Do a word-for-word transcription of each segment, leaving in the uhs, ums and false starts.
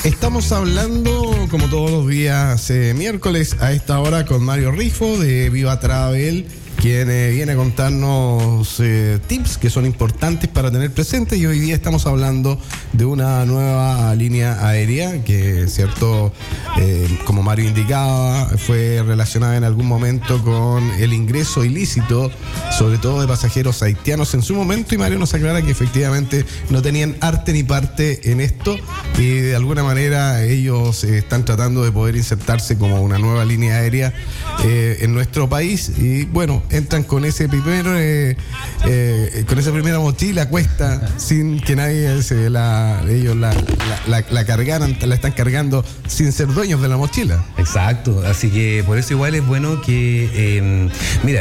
Estamos hablando, como todos los días eh, miércoles, a esta hora con Mario Rifo de Viva Travel, quien eh, viene a contarnos eh, tips que son importantes para tener presente, y hoy día estamos hablando de una nueva línea aérea que, cierto, eh, como Mario indicaba, fue relacionada en algún momento con el ingreso ilícito, sobre todo de pasajeros haitianos en su momento, y Mario nos aclara que efectivamente no tenían arte ni parte en esto, y de alguna manera ellos eh, están tratando de poder insertarse como una nueva línea aérea eh, en nuestro país, y bueno, entran con ese primero eh, eh, con esa primera mochila a cuesta, sin que nadie se la, ellos la, la, la, la cargaran, la están cargando sin ser dueños de la mochila. Exacto, así que por eso igual es bueno que eh, mira,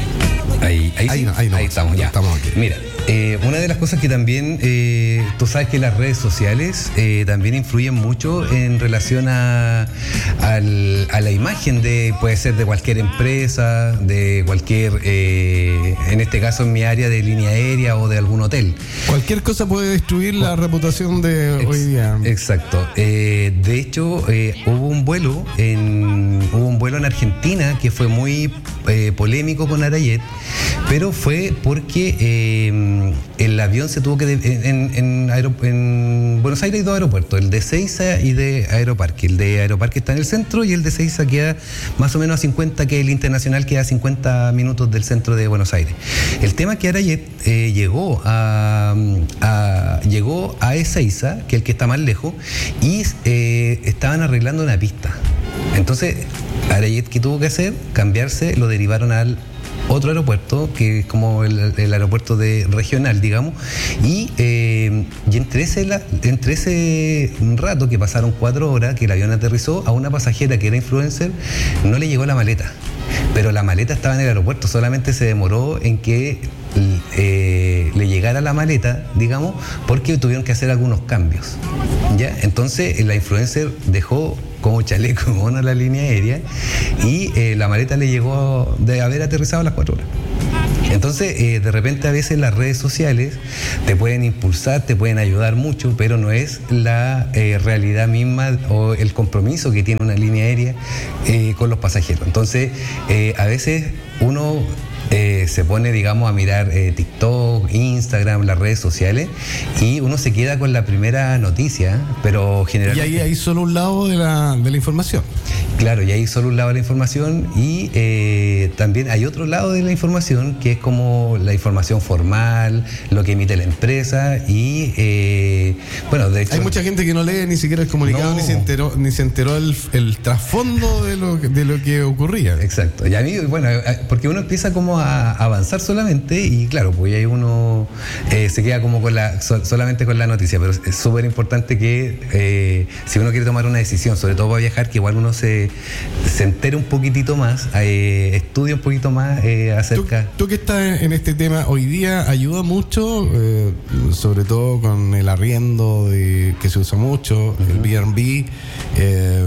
ahí, ahí, ahí, sí, no, ahí, no, ahí estamos ya. Estamos aquí. Mira, eh, una de las cosas que también eh, tú sabes que las redes sociales eh, también influyen mucho en relación a, al, a la imagen de, puede ser de cualquier empresa, de cualquier, eh, en este caso en mi área, de línea aérea o de algún hotel. Cualquier cosa puede destruir la reputación de Ex- hoy día. Exacto. Eh, de hecho, eh, hubo un vuelo en hubo un vuelo en Argentina que fue muy eh, polémico con Arayet, pero fue porque eh, el avión se tuvo que de, en, en, aero, en Buenos Aires hay dos aeropuertos, el de Ezeiza y de Aeroparque. El de Aeroparque está en el centro y el de Ezeiza queda más o menos a cincuenta, que el internacional queda a cincuenta minutos del centro de Buenos Aires. El tema es que Arayet eh, llegó a, a llegó a Ezeiza, que es el que está más lejos, y eh, estaban arreglando una pista. Entonces Arayet, ¿qué tuvo que hacer? Cambiarse, lo derivaron al otro aeropuerto, que es como el, el aeropuerto de regional, digamos, y, eh, y entre, ese, entre ese rato que pasaron cuatro horas que el avión aterrizó, a una pasajera que era influencer no le llegó la maleta, pero la maleta estaba en el aeropuerto, solamente se demoró en que eh, le llegara la maleta, digamos, porque tuvieron que hacer algunos cambios, ¿ya? Entonces la influencer dejó como chaleco mono a la línea aérea y eh, la maleta le llegó de haber aterrizado a las cuatro horas. Entonces, eh, de repente a veces las redes sociales te pueden impulsar, te pueden ayudar mucho, pero no es la eh, realidad misma o el compromiso que tiene una línea aérea eh, con los pasajeros. Entonces, eh, a veces uno Eh, se pone, digamos, a mirar eh, TikTok, Instagram, las redes sociales, y uno se queda con la primera noticia, pero generalmente... Y ahí hay solo un lado de la, de la información. Claro, y ahí solo un lado de la información, y eh, también hay otro lado de la información, que es como la información formal, lo que emite la empresa, y eh, bueno, de hecho... Hay mucha gente que no lee ni siquiera el comunicado, no. ni se enteró, ni se enteró el, el trasfondo de lo, de lo que ocurría. Exacto, y a mí, bueno, porque uno empieza como a avanzar solamente, y claro, pues ahí uno eh, se queda como con la so, solamente con la noticia, pero es súper importante que eh, si uno quiere tomar una decisión, sobre todo para viajar, que igual uno se, se entere un poquitito más, eh, estudie un poquito más eh, acerca... ¿Tú, tú que estás en este tema hoy día, ayuda mucho, eh, sobre todo con el arriendo de, que se usa mucho, uh-huh. el B and B, eh,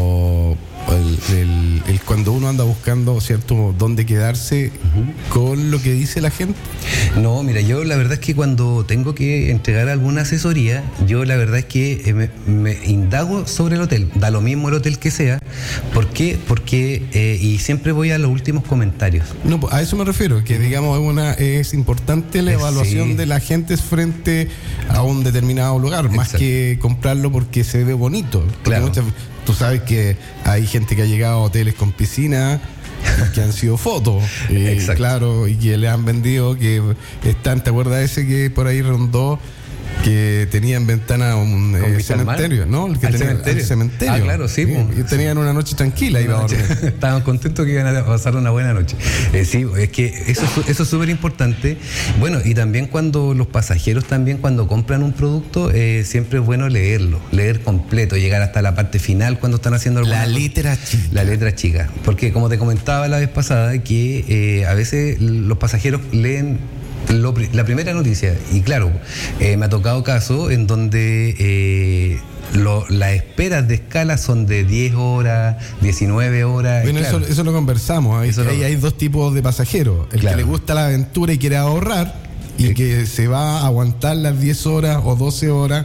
o El, el, el cuando uno anda buscando, ¿cierto?, dónde quedarse, uh-huh. con lo que dice la gente? No, mira, yo la verdad es que cuando tengo que entregar alguna asesoría, yo la verdad es que me, me indago sobre el hotel, da lo mismo el hotel que sea. ¿Por qué? Porque, eh, y siempre voy a los últimos comentarios. No, a eso me refiero, que digamos una es importante la evaluación sí. de la gente frente a un determinado lugar, Exacto. más que comprarlo porque se ve bonito. Claro. Muchas, tú sabes que hay gente que ha llegado a hoteles con piscina que han sido fotos, eh, claro, y que le han vendido que están, ¿te acuerdas ese que por ahí rondó? Que tenían ventana un eh, cementerio, ¿no? El que ¿Al tenía, cementerio? Al cementerio. Ah, claro, sí. sí y tenían una noche tranquila. Iba a dormir. Estaban contentos que iban a pasar una buena noche. Eh, sí, es que eso, eso es súper importante. Bueno, y también cuando los pasajeros también cuando compran un producto, eh, siempre es bueno leerlo, leer completo, llegar hasta la parte final cuando están haciendo alguna La letra chica. La letra chica. Porque como te comentaba la vez pasada, que eh, a veces los pasajeros leen Lo, la primera noticia, y claro, eh, me ha tocado casos en donde eh, lo, las esperas de escala son de diez horas, diecinueve horas. Bueno, claro. eso, eso lo conversamos. Hay, eso hay, lo... hay dos tipos de pasajeros: el claro. que le gusta la aventura y quiere ahorrar, y que se va a aguantar las diez horas o doce horas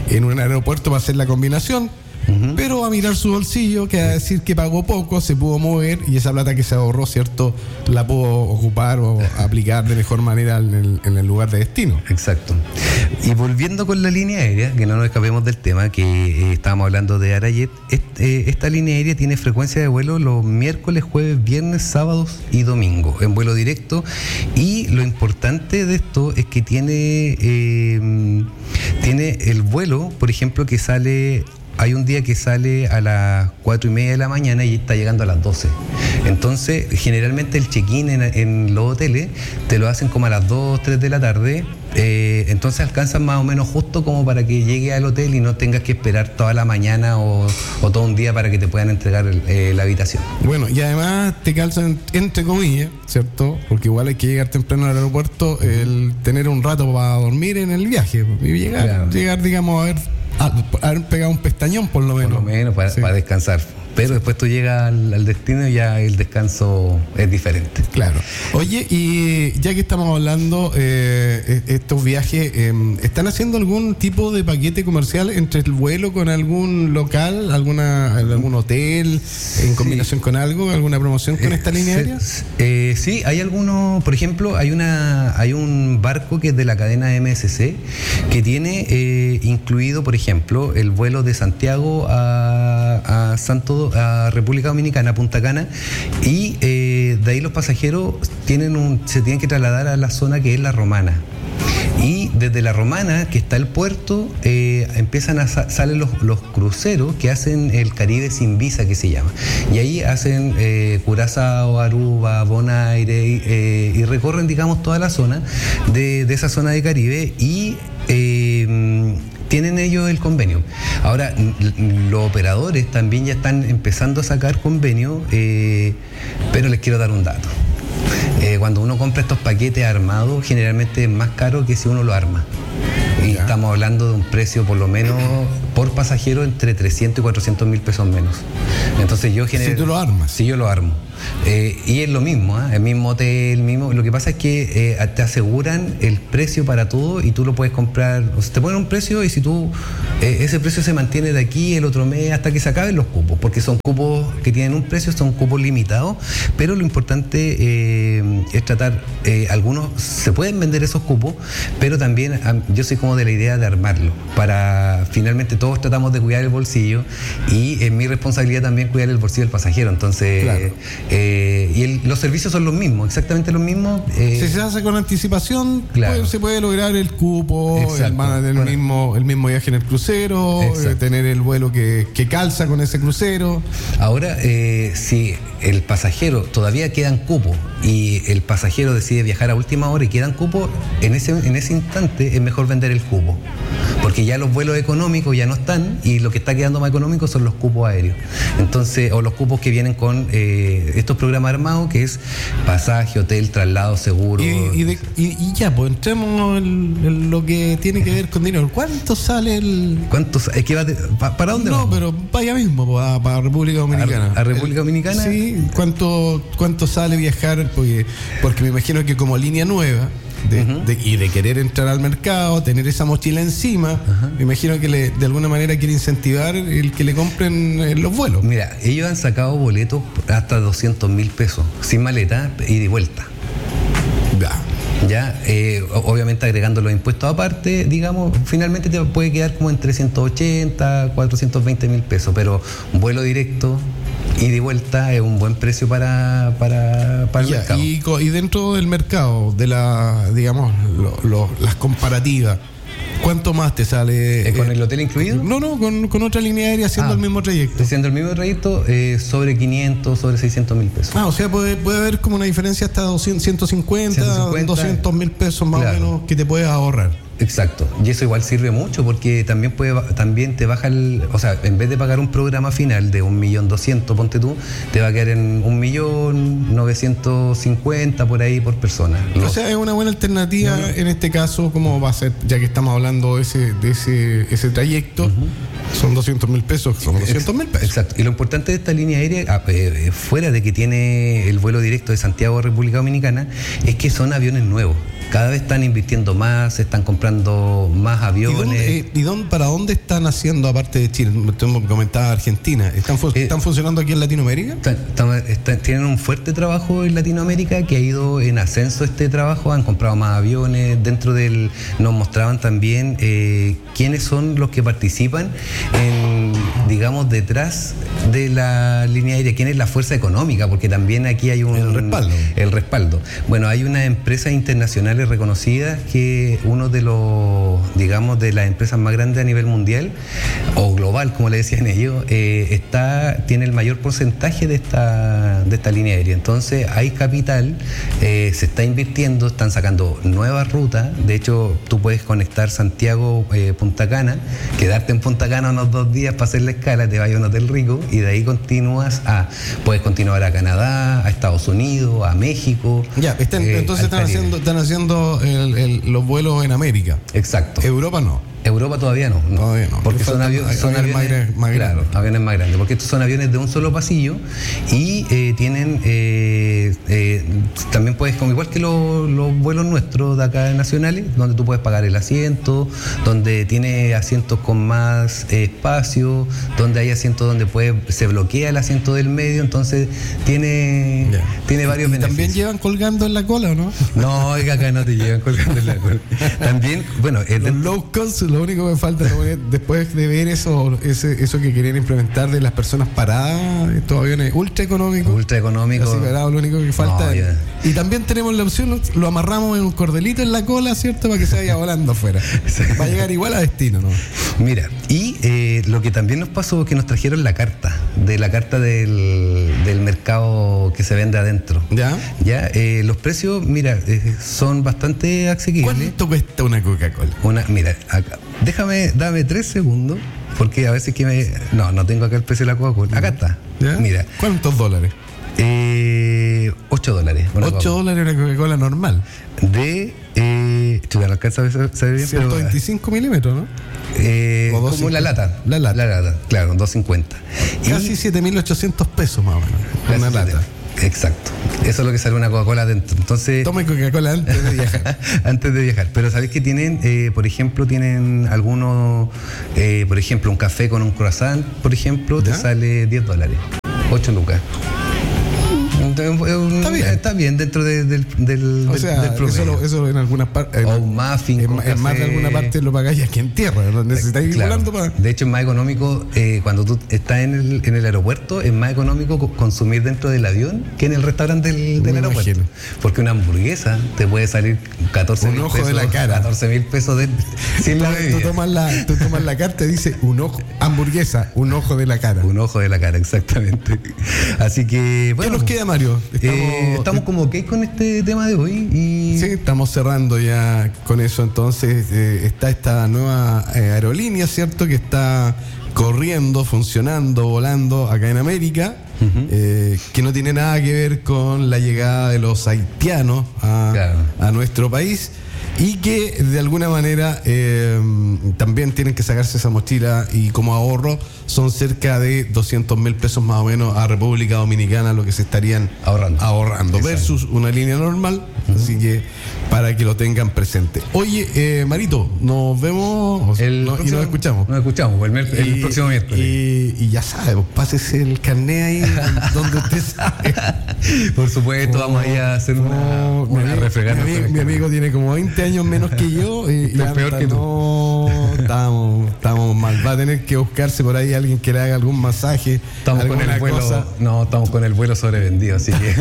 en un aeropuerto para hacer la combinación. Uh-huh. Pero a mirar su bolsillo, que a decir que pagó poco, se pudo mover y esa plata que se ahorró, ¿cierto?, la pudo ocupar o aplicar de mejor manera en el, en el lugar de destino. Exacto. Y volviendo con la línea aérea, que no nos escapemos del tema, que eh, estábamos hablando de Arayet, este, eh, esta línea aérea tiene frecuencia de vuelo los miércoles, jueves, viernes, sábados y domingos, en vuelo directo. Y lo importante de esto es que tiene, eh, tiene el vuelo, por ejemplo, que sale... Hay un día que sale a las cuatro y media de la mañana y está llegando a las doce. Entonces, generalmente el check-in en, en los hoteles te lo hacen como a las dos, tres de la tarde. Eh, entonces alcanzan más o menos justo como para que llegue al hotel y no tengas que esperar toda la mañana o, o todo un día para que te puedan entregar eh, la habitación. Bueno, y además te calzan entre comillas, ¿cierto? Porque igual hay que llegar temprano al aeropuerto, el tener un rato para dormir en el viaje y llegar, claro. llegar digamos, a ver, a, a haber pegado un pestañón por lo menos. Por lo menos para, sí. para descansar. Pero sí. después tú llegas al, al destino y ya el descanso es diferente. Claro. Oye, y ya que estamos hablando, eh, estos viajes, eh, ¿están haciendo algún tipo de paquete comercial entre el vuelo con algún local, alguna algún hotel, en combinación sí. con algo, alguna promoción con eh, esta línea aérea? Eh, sí, hay algunos, por ejemplo, hay una hay un barco que es de la cadena M S C que tiene eh, incluido, por ejemplo, el vuelo de Santiago a, a Santo a República Dominicana, Punta Cana, y eh, de ahí los pasajeros tienen un, se tienen que trasladar a la zona que es la Romana. Y desde la Romana, que está el puerto, eh, empiezan a sa- salen los, los cruceros que hacen el Caribe sin visa, que se llama. Y ahí hacen eh, Curazao, Aruba, Bonaire, y, eh, y recorren, digamos, toda la zona de, de esa zona de Caribe y eh, tienen ellos el convenio. Ahora, los operadores también ya están empezando a sacar convenio, eh, pero les quiero dar un dato. Eh, cuando uno compra estos paquetes armados, generalmente es más caro que si uno lo arma. Y ya. estamos hablando de un precio por lo menos por pasajero entre trescientos y cuatrocientos mil pesos menos. Entonces yo generalmente... Si tú lo armas. Si yo lo armo. Eh, y es lo mismo, ¿eh? El mismo hotel, mismo. Lo que pasa es que eh, te aseguran el precio para todo y tú lo puedes comprar. O sea, te ponen un precio y si tú eh, ese precio se mantiene de aquí el otro mes hasta que se acaben los cupos, porque son cupos que tienen un precio, son cupos limitados. Pero lo importante eh, es tratar. Eh, algunos se pueden vender esos cupos, pero también yo soy como de la idea de armarlo para finalmente todos tratamos de cuidar el bolsillo y es mi responsabilidad también cuidar el bolsillo del pasajero. Entonces. Claro. Eh, y el, los servicios son los mismos, exactamente los mismos. Eh, si se hace con anticipación, claro. pues, se puede lograr el cupo, Exacto. el, van a tener bueno. el, mismo, el mismo viaje en el crucero, eh, tener el vuelo que, que calza con ese crucero. Ahora, eh, si el pasajero todavía quedan cupos y el pasajero decide viajar a última hora y quedan cupos, en ese, en ese instante es mejor vender el cupo. Porque ya los vuelos económicos ya no están y lo que está quedando más económico son los cupos aéreos. Entonces, o los cupos que vienen con eh, estos programas armados, que es pasaje, hotel, traslado, seguro. Y, y, de, y, y ya, pues entremos en, en lo que tiene que ver con dinero. ¿Cuánto sale el...? ¿Cuánto es que va de, pa, ¿Para dónde no, vamos? No, pero para allá mismo, para, para República Dominicana. ¿A, a República Dominicana? Sí, ¿cuánto, cuánto sale viajar? Porque, porque me imagino que como línea nueva... De, uh-huh. de, y de querer entrar al mercado, tener esa mochila encima, uh-huh. me imagino que le, de alguna manera quiere incentivar el que le compren los vuelos. Mira, ellos han sacado boletos hasta doscientos mil pesos, sin maleta y de vuelta. Ya. Ya, eh, obviamente agregando los impuestos aparte, digamos, finalmente te puede quedar como en trescientos ochenta, cuatrocientos veinte mil pesos, pero un vuelo directo y de vuelta es un buen precio para, para, para el ya, mercado. Y, y dentro del mercado, de la, digamos, lo, lo, las comparativas, ¿cuánto más te sale? ¿Eh, ¿Con eh, el hotel incluido? No, no, con, con otra línea aérea haciendo ah, el mismo trayecto. Haciendo el mismo trayecto, eh, sobre quinientos, sobre seiscientos mil pesos. Ah, o sea, puede, puede haber como una diferencia hasta doscientos, ciento cincuenta, doscientos mil pesos más claro. o menos que te puedes ahorrar. Exacto, y eso igual sirve mucho porque también puede también te baja el, o sea, en vez de pagar un programa final de un millón doscientos, ponte tú, te va a quedar en un millón novecientos cincuenta por ahí por persona. O sea, es una buena alternativa uh-huh. en este caso, como va a ser, ya que estamos hablando de ese, de ese, ese trayecto, uh-huh. son doscientos mil pesos, son doscientos mil pesos. Exacto, y lo importante de esta línea aérea, eh, fuera de que tiene el vuelo directo de Santiago a República Dominicana, es que son aviones nuevos. Cada vez están invirtiendo más, se están comprando comprando más aviones. ¿Y, dónde, eh, ¿y dónde, para dónde están haciendo, aparte de Chile? Tú comentabas Argentina. ¿Están, fu- eh, ¿Están funcionando aquí en Latinoamérica? Están, están, están, tienen un fuerte trabajo en Latinoamérica que ha ido en ascenso este trabajo. Han comprado más aviones. Dentro del... Nos mostraban también eh, quiénes son los que participan en, digamos, detrás de la línea aérea. ¿Quién es la fuerza económica? Porque también aquí hay un... El respaldo. El respaldo. Bueno, hay unas empresas internacionales reconocidas que uno de los, digamos, de las empresas más grandes a nivel mundial o global, como le decían ellos, eh, está, tiene el mayor porcentaje de esta, de esta línea aérea. Entonces hay capital, eh, se está invirtiendo, están sacando nuevas rutas. De hecho, tú puedes conectar Santiago, eh, Punta Cana, quedarte en Punta Cana unos dos días para hacer la escala, te vas a un hotel rico y de ahí continúas a, puedes continuar a Canadá, a Estados Unidos, a México. Ya, están, eh, entonces están haciendo, están haciendo el, el, los vuelos en América. Exacto. Europa no. Europa todavía no, no. Todavía no. Porque son, avi- son aviones, aviones más grandes. Claro, aviones más grandes. Porque estos son aviones de un solo pasillo y eh, tienen, eh, eh, también puedes, como igual que los, los vuelos nuestros de acá nacionales, donde tú puedes pagar el asiento, donde tiene asientos con más eh, espacio, donde hay asientos donde puede, se bloquea el asiento del medio, entonces tiene, yeah. tiene varios ¿Y beneficios. ¿También llevan colgando en la cola o no? No, oiga, acá no te llevan colgando en la cola. También, bueno, los de... low cost, lo único que me falta después de ver eso, ese, eso que querían implementar de las personas paradas, estos aviones ultra económicos. Ultra económicos. Así parado, lo único que falta. No, yeah. Y también tenemos la opción, lo amarramos en un cordelito en la cola, ¿cierto? Para que se vaya volando afuera. Sí. Va a llegar igual a destino, ¿no? Mira, y eh, lo que también nos pasó es que nos trajeron la carta, de la carta del, del mercado que se vende adentro. ¿Ya? Ya, eh, los precios, mira, eh, son bastante asequibles. ¿Cuánto cuesta una Coca-Cola? Una, mira, acá, déjame, dame tres segundos, porque a veces que me... No, no tengo acá el precio de la Coca-Cola. Acá está. ¿Ya? Mira. ¿Cuántos dólares? Eh, ocho dólares. ocho dólares una Coca-Cola normal. De... Eh, chuta, no alcanza a saber bien, ciento veinticinco pero, milímetros, ¿no? Eh, como cincuenta. La lata. La lata. La lata, claro, doscientos cincuenta. Casi siete mil ochocientos pesos más o menos. Una lata. Exacto. Eso es lo que sale una Coca-Cola dentro. Entonces, tomen Coca-Cola antes de viajar. Antes de viajar. Pero ¿sabéis que tienen, eh, por ejemplo, tienen algunos, eh, por ejemplo, un café con un croissant, por ejemplo, ¿ya? Te sale diez dólares. ocho lucas. Está bien. Está bien dentro de, del, del, o sea, del promedio. Eso, eso en algunas partes. O un muffin. En, en más de alguna parte lo pagáis aquí en tierra. ¿No? Necesitáis claro. volando para. De hecho, es más económico eh, cuando tú estás en el, en el aeropuerto, es más económico consumir dentro del avión que en el restaurante del, del aeropuerto. Imagino. Porque una hamburguesa te puede salir catorce mil pesos. Un ojo de la cara. catorce mil pesos de, sin tú, la bebida. Tú tomas la, tú tomas la carta y dice un ojo, hamburguesa, un ojo de la cara. Un ojo de la cara, exactamente. Así que, bueno. ¿Qué nos queda, Mario? Estamos, eh, estamos como ok con este tema de hoy. Y... Sí, estamos cerrando ya con eso. Entonces, eh, está esta nueva eh, aerolínea, ¿cierto? Que está corriendo, funcionando, volando acá en América, uh-huh. eh, que no tiene nada que ver con la llegada de los haitianos a, claro. a nuestro país. Y que de alguna manera eh, también tienen que sacarse esa mochila y como ahorro son cerca de doscientos mil pesos más o menos a República Dominicana lo que se estarían ahorrando, ahorrando versus una línea normal. Uh-huh. Así que para que lo tengan presente. Oye, eh, Marito, nos vemos el no, próximo, y nos escuchamos. Nos escuchamos el, el y, próximo miércoles. Y, y ya sabe, pues, pásese el carnet ahí donde usted sabe. Por supuesto, oh, vamos a ir a hacer una, oh, una mi, refregar. Mi, amigo, mi amigo tiene como veinte años menos que yo y, y es peor que tú. No, estamos, estamos mal. Va a tener que buscarse por ahí alguien que le haga algún masaje. Estamos con el vuelo. Cosa. No, estamos con el vuelo sobrevendido, así que.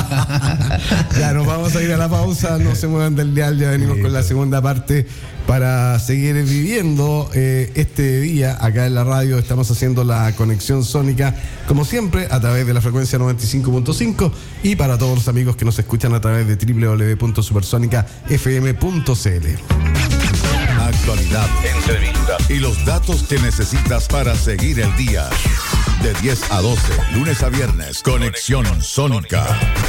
Ya, nos vamos a ir a la pausa. No se muevan del dial, ya venimos sí, con la segunda parte para seguir viviendo eh, este día acá en la radio. Estamos haciendo la conexión sónica, como siempre, a través de la frecuencia noventa y cinco punto cinco y para todos los amigos que nos escuchan a través de doble u doble u doble u punto supersónica f m punto c l. Actualidad, entrevistas y los datos que necesitas para seguir el día. De diez a doce, lunes a viernes, Conexión Sónica.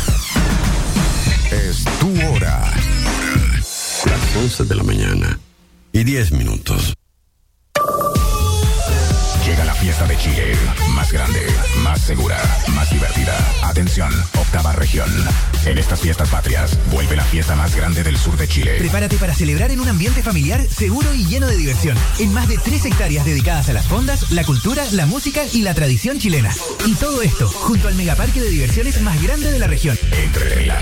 Es tu hora. Las once de la mañana y diez minutos. Llega la fiesta de Chile. Más grande, más segura, más divertida. Atención, octava región. En estas fiestas patrias, vuelve la fiesta más grande del sur de Chile. Prepárate para celebrar en un ambiente familiar, seguro y lleno de diversión. En más de tres hectáreas dedicadas a las fondas, la cultura, la música y la tradición chilena. Y todo esto, junto al megaparque de diversiones más grande de la región. Entretenila,